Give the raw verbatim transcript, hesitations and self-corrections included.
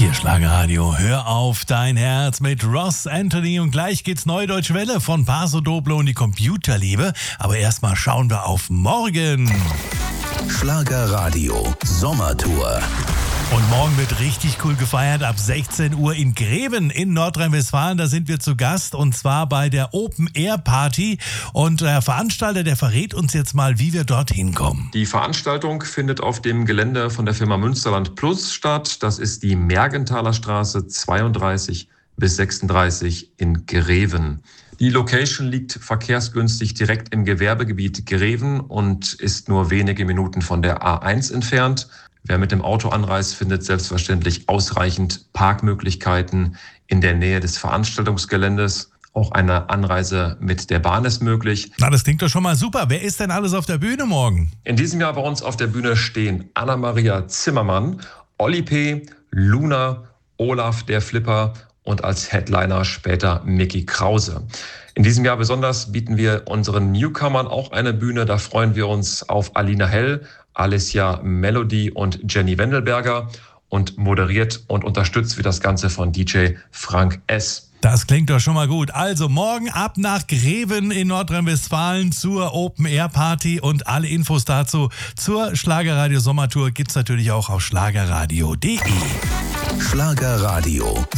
Hier Schlagerradio, hör auf dein Herz mit Ross Anthony und gleich geht's Neue Deutsche Welle von Paso Doble und die Computerliebe. Aber erstmal schauen wir auf morgen. Schlagerradio Sommertour. Und morgen wird richtig cool gefeiert ab sechzehn Uhr in Greven in Nordrhein-Westfalen. Da sind wir zu Gast und zwar bei der Open Air Party. Und der Veranstalter, der verrät uns jetzt mal, wie wir dorthin kommen. Die Veranstaltung findet auf dem Gelände von der Firma Münsterland Plus statt. Das ist die Mergenthaler Straße zweiunddreißig bis sechsunddreißig in Greven. Die Location liegt verkehrsgünstig direkt im Gewerbegebiet Greven und ist nur wenige Minuten von der A eins entfernt. Wer mit dem Auto anreist, findet selbstverständlich ausreichend Parkmöglichkeiten in der Nähe des Veranstaltungsgeländes. Auch eine Anreise mit der Bahn ist möglich. Na, das klingt doch schon mal super. Wer ist denn alles auf der Bühne morgen? In diesem Jahr bei uns auf der Bühne stehen Anna-Maria Zimmermann, Olli P., Luna, Olaf der Flipper und als Headliner später Micky Krause. In diesem Jahr besonders bieten wir unseren Newcomern auch eine Bühne. Da freuen wir uns auf Alina Hell, Alicia Melody und Jenny Wendelberger. Und moderiert und unterstützt wird das Ganze von D J Frank S. Das klingt doch schon mal gut. Also morgen ab nach Greven in Nordrhein-Westfalen zur Open Air Party und alle Infos dazu zur Schlagerradio Sommertour gibt's natürlich auch auf schlagerradio punkt de. Schlagerradio